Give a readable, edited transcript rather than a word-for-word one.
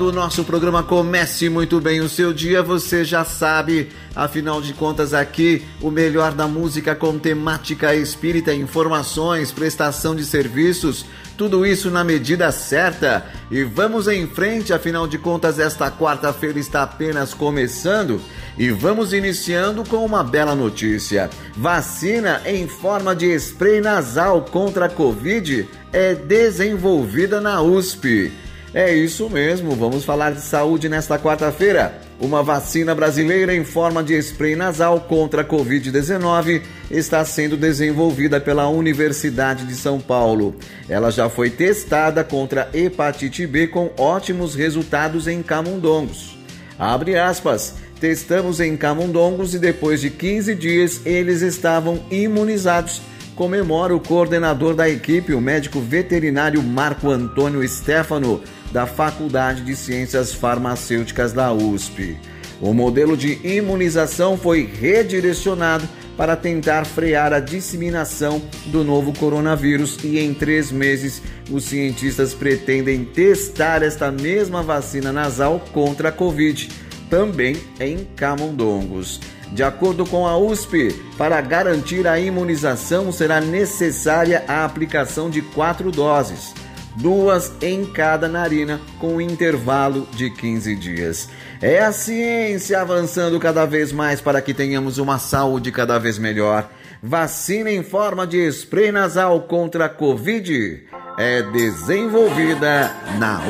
O nosso programa comece muito bem o seu dia, você já sabe, afinal de contas aqui o melhor da música com temática espírita, informações, prestação de serviços, tudo isso na medida certa. E vamos em frente, afinal de contas esta quarta-feira está apenas começando e vamos iniciando com uma bela notícia. Vacina em forma de spray nasal contra a Covid é desenvolvida na USP. É isso mesmo, vamos falar de saúde nesta quarta-feira. Uma vacina brasileira em forma de spray nasal contra a Covid-19 está sendo desenvolvida pela Universidade de São Paulo. Ela já foi testada contra hepatite B com ótimos resultados em camundongos. Abre aspas, testamos em camundongos e depois de 15 dias eles estavam imunizados. Comemora o coordenador da equipe, o médico veterinário Marco Antônio Stefano, da Faculdade de Ciências Farmacêuticas da USP. O modelo de imunização foi redirecionado para tentar frear a disseminação do novo coronavírus e em 3 meses os cientistas pretendem testar esta mesma vacina nasal contra a Covid, também em camundongos. De acordo com a USP, para garantir a imunização será necessária a aplicação de 4 doses, 2 em cada narina, com um intervalo de 15 dias. É a ciência avançando cada vez mais para que tenhamos uma saúde cada vez melhor. Vacina em forma de spray nasal contra a Covid é desenvolvida na